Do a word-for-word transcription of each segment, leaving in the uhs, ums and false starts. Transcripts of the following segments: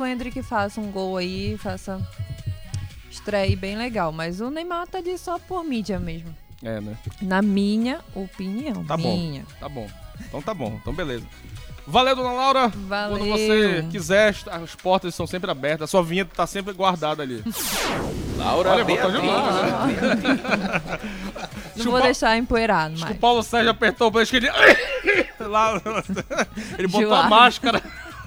Endrick faça um gol aí, faça estreia bem legal. Mas o Neymar tá ali só por mídia mesmo. É, né? Na minha opinião. Tá minha. bom, tá bom. Então tá bom, então beleza. Valeu, dona Laura. Valeu. Quando você quiser, as portas estão sempre abertas. A sua vinheta tá sempre guardada ali. Laura, olha, botou de boa, né? Não vou deixar empoeirado mais. Acho que o Paulo Sérgio apertou o beijo que ele... Lá, ele botou Joar. a máscara.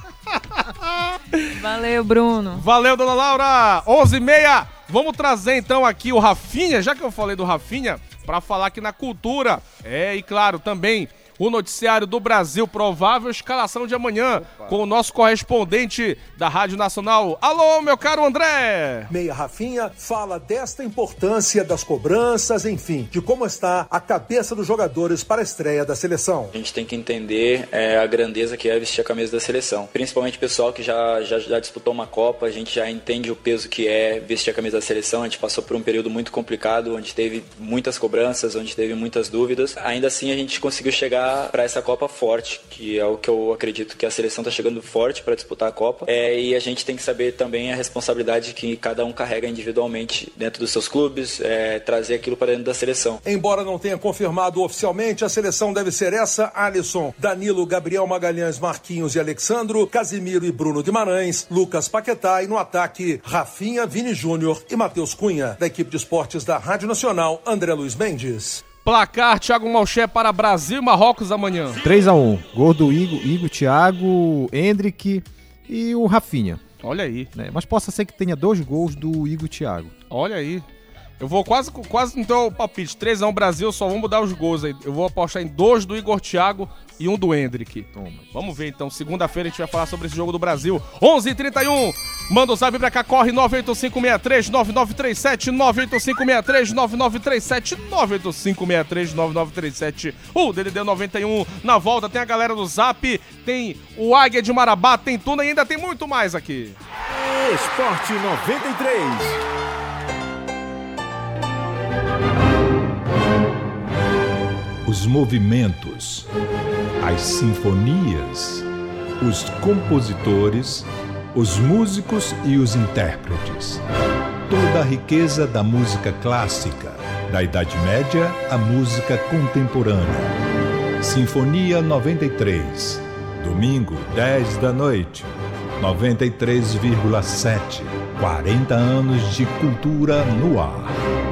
Valeu, Bruno. Valeu, dona Laura. onze e meia. Vamos trazer então aqui o Rafinha, já que eu falei do Rafinha, para falar aqui na cultura. É, e claro, também o noticiário do Brasil, provável escalação de amanhã, Opa. com o nosso correspondente da Rádio Nacional. Alô, meu caro André! Meia Rafinha fala desta importância das cobranças, enfim, de como está a cabeça dos jogadores para a estreia da seleção. A gente tem que entender é, a grandeza que é vestir a camisa da seleção. Principalmente o pessoal que já, já, já disputou uma Copa, a gente já entende o peso que é vestir a camisa da seleção. A gente passou por um período muito complicado, onde teve muitas cobranças, onde teve muitas dúvidas. Ainda assim, a gente conseguiu chegar para essa Copa forte, que é o que eu acredito que a seleção está chegando forte para disputar a Copa. É, e a gente tem que saber também a responsabilidade que cada um carrega individualmente dentro dos seus clubes, é, trazer aquilo para dentro da seleção. Embora não tenha confirmado oficialmente, a seleção deve ser essa: Alisson, Danilo, Gabriel Magalhães, Marquinhos e Alexandro, Casimiro e Bruno Guimarães, Lucas Paquetá e no ataque Rafinha, Vini Júnior e Matheus Cunha. Da equipe de esportes da Rádio Nacional, André Luiz Mendes. Placar, Thiago Malcher para Brasil e Marrocos amanhã. três a um. Gol do Igor, Igor, Thiago, Endrick e o Rafinha. Olha aí. Né? Mas possa ser que tenha dois gols do Igor e Thiago. Olha aí. Eu vou quase, quase no teu palpite. três a um Brasil, só vamos mudar os gols aí. Eu vou apostar em dois do Igor Thiago e um do Endrick. Toma. Vamos ver então. Segunda-feira a gente vai falar sobre esse jogo do Brasil. onze e trinta e um. Manda o zap pra cá, corre nove oito cinco seis três nove nove três sete, nove oito cinco seis três nove nove três sete, nove oito cinco seis três nove nove três sete. O D D D noventa e um. Na volta tem a galera do Zap, tem o Águia de Marabá, tem Tuna e ainda tem muito mais aqui. Esporte noventa e três. Os movimentos, as sinfonias, os compositores, os músicos e os intérpretes. Toda a riqueza da música clássica, da Idade Média à música contemporânea. Sinfonia noventa e três, domingo, dez da noite, noventa e três vírgula sete, quarenta anos de cultura no ar.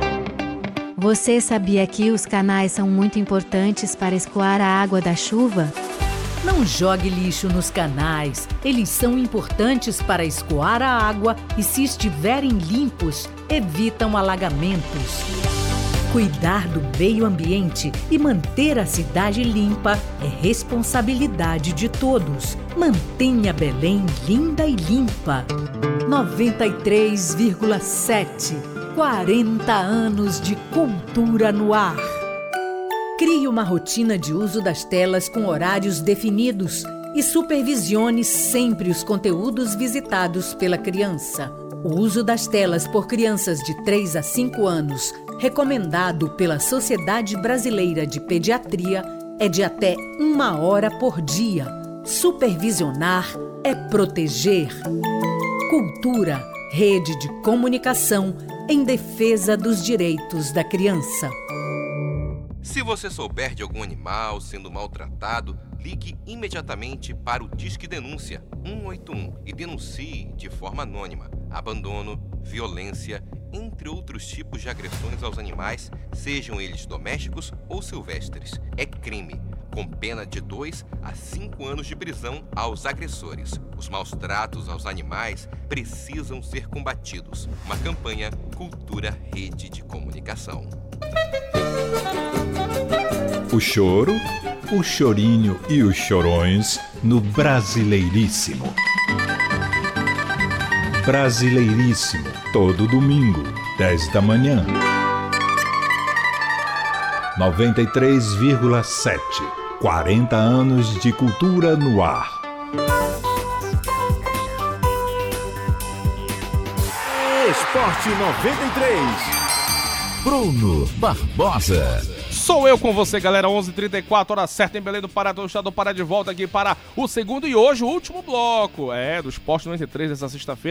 Você sabia que os canais são muito importantes para escoar a água da chuva? Não jogue lixo nos canais. Eles são importantes para escoar a água e, se estiverem limpos, evitam alagamentos. Cuidar do meio ambiente e manter a cidade limpa é responsabilidade de todos. Mantenha Belém linda e limpa. noventa e três vírgula sete. quarenta anos de cultura no ar. Crie uma rotina de uso das telas com horários definidos e supervisione sempre os conteúdos visitados pela criança. O uso das telas por crianças de três a cinco anos, recomendado pela Sociedade Brasileira de Pediatria, é de até uma hora por dia. Supervisionar é proteger. Cultura, rede de comunicação em defesa dos direitos da criança. Se você souber de algum animal sendo maltratado, ligue imediatamente para o Disque Denúncia um oito um e denuncie de forma anônima abandono, violência, entre outros tipos de agressões aos animais, sejam eles domésticos ou silvestres. É crime, com pena de dois a cinco anos de prisão aos agressores. Os maus tratos aos animais precisam ser combatidos. Uma campanha Cultura Rede de Comunicação. O choro, o chorinho e os chorões no Brasileiríssimo. Brasileiríssimo, todo domingo, dez da manhã. noventa e três vírgula sete. quarenta anos de cultura no ar. Esporte noventa e três. Bruno Barbosa. Sou eu com você, galera, onze e trinta e quatro, hora certa em Belém do Pará, do estado do Pará, de volta aqui para o segundo e hoje o último bloco, é, do Esporte noventa e três dessa sexta-feira.